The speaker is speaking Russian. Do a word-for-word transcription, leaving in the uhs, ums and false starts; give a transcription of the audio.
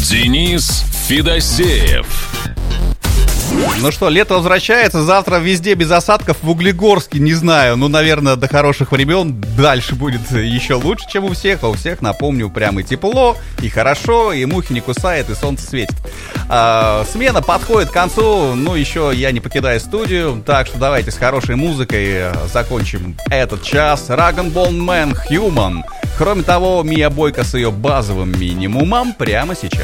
Денис Федосеев. Ну что, лето возвращается, завтра везде без осадков, в Углегорске, не знаю, ну, наверное, до хороших времен дальше будет еще лучше, чем у всех, а у всех, напомню, прям и тепло, и хорошо, и мухи не кусает, и солнце светит. А, смена подходит к концу, ну, еще я не покидаю студию, так что давайте с хорошей музыкой закончим этот час. Rag and Bone Man, Human. Кроме того, Мия Бойко с ее базовым минимумом прямо сейчас.